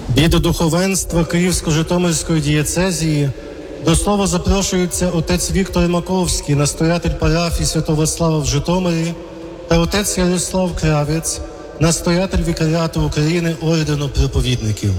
Від духовенства Київсько-Житомирської дієцезії до слова запрошуються отець Віктор Маковський, настоятель парафії Святого Вацлава в Житомирі, та отець Ярослав Кравець, настоятель вікаріату України ордену проповідників.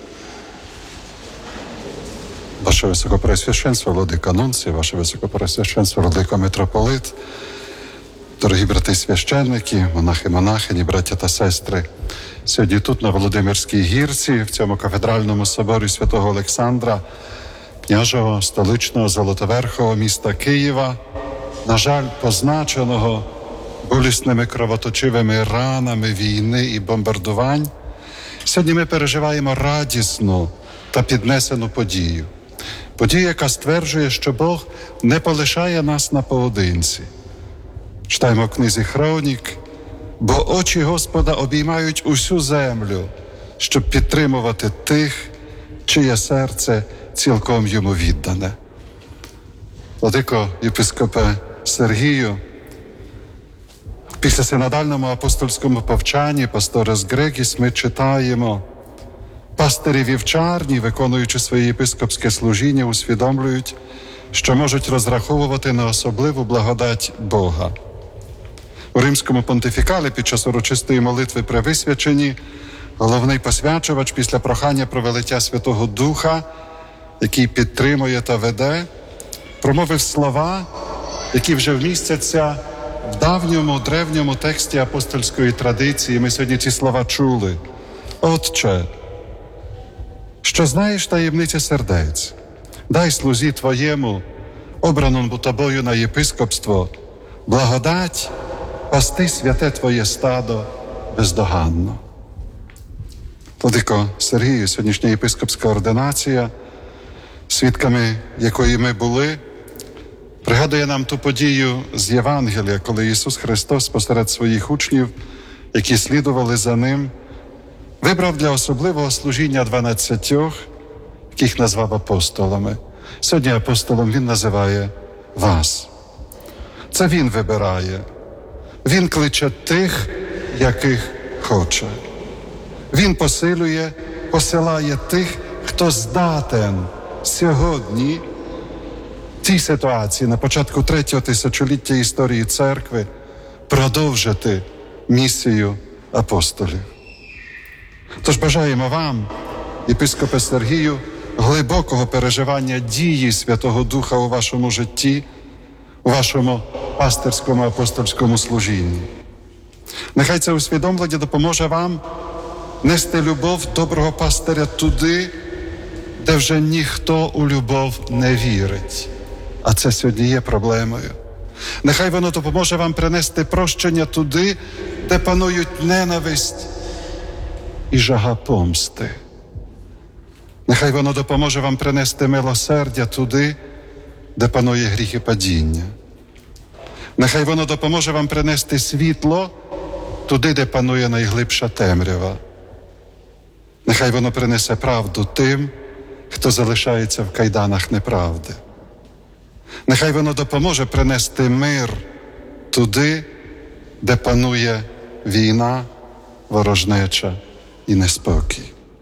Ваше Високопреосвященство, владика Нунцій, Ваше Високопреосвященство, владика Митрополит, дорогі брати священники, монахи, монахині, браття та сестри. Сьогодні тут, на Володимирській гірці, в цьому кафедральному соборі святого Олександра, княжого, столичного, золотоверхого міста Києва, на жаль, позначеного болісними кровоточивими ранами війни і бомбардувань, сьогодні ми переживаємо радісну та піднесену подію. Подію, яка стверджує, що Бог не полишає нас наодинці. Читаємо в книзі Хронік: «Бо очі Господа обіймають усю землю, щоб підтримувати тих, чиє серце цілком йому віддане». Владико єпископе Сергію, після синодальному апостольському повчанні Пасторес Грегіс ми читаємо: «Пастирі вівчарні, виконуючи своє єпископське служіння, усвідомлюють, що можуть розраховувати на особливу благодать Бога». У римському понтифікалі під час урочистої молитви при висвяченні головний посвячувач після прохання про велиття Святого Духа, який підтримує та веде, промовив слова, які вже вмістяться в давньому, древньому тексті апостольської традиції. Ми сьогодні ці слова чули. «Отче, що знаєш таємниці сердець, дай слузі Твоєму, обраному Тобою на єпископство, благодать пасти святе Твоє стадо бездоганно». Владико Сергію, сьогоднішня єпископська ординація, свідками якої ми були, пригадує нам ту подію з Євангелія, коли Ісус Христос посеред своїх учнів, які слідували за Ним, вибрав для особливого служіння 12, яких назвав апостолами. Сьогодні апостолом Він називає вас. Це Він вибирає. Він кличе тих, яких хоче. Він посилює, посилає тих, хто здатен сьогодні в цій ситуації, на початку 3-го тисячоліття історії церкви, продовжити місію апостолів. Тож бажаємо вам, єпископе Сергію, глибокого переживання дії Святого Духа у вашому житті, у вашому пастирському апостольському служінні. Нехай це усвідомлення допоможе вам нести любов доброго пастиря туди, де вже ніхто у любов не вірить. А це сьогодні є проблемою. Нехай воно допоможе вам принести прощення туди, де панують ненависть і жага помсти. Нехай воно допоможе вам принести милосердя туди, де панує гріх і падіння. Нехай воно допоможе вам принести світло туди, де панує найглибша темрява. Нехай воно принесе правду тим, хто залишається в кайданах неправди. Нехай воно допоможе принести мир туди, де панує війна, ворожнеча і неспокій.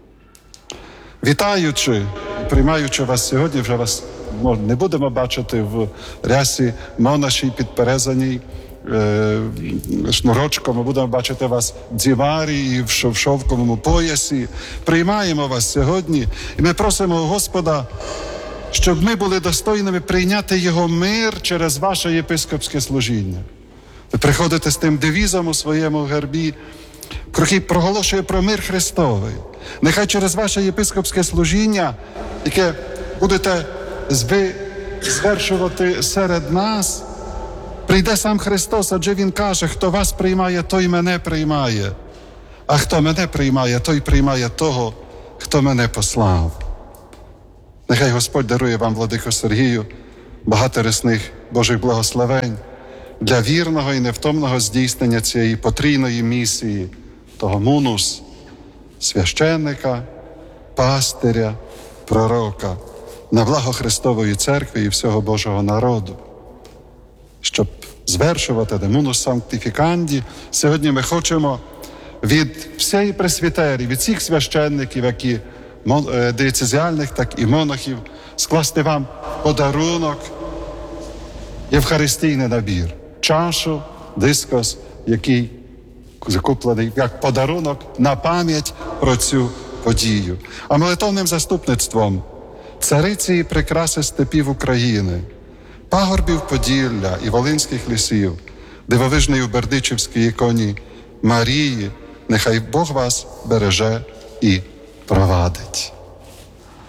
Вітаючи і приймаючи вас сьогодні, вже вас не будемо бачити в рясі монашій підперезаній шнурочком, ми будемо бачити вас в дзіварі і в шовковому поясі. Приймаємо вас сьогодні і ми просимо Господа, щоб ми були достойними прийняти Його мир через ваше єпископське служіння. Ви приходите з тим девізом у своєму гербі, який проголошує про мир Христовий. Нехай через ваше єпископське служіння, яке будете звершувати серед нас, прийде сам Христос, адже Він каже: хто вас приймає, той мене приймає. А хто мене приймає, той приймає того, хто мене послав. Нехай Господь дарує вам, владико Сергію, багато рясних Божих благословень для вірного і невтомного здійснення цієї потрійної місії, того мунус, священника, пастиря, пророка, на благо Христової Церкви і всього Божого народу. Щоб звершувати демунус санктифіканді, сьогодні ми хочемо від всієї пресвітерії, від всіх священників, які диєцезіальних, так і монахів, скласти вам подарунок, євхаристійний набір, чашу, дискос, який закуплений як подарунок на пам'ять про цю подію. А молитовним заступництвом цариці і прикраси степів України, пагорбів Поділля і Волинських лісів, дивовижної у Бердичівській іконі Марії, нехай Бог вас береже і провадить.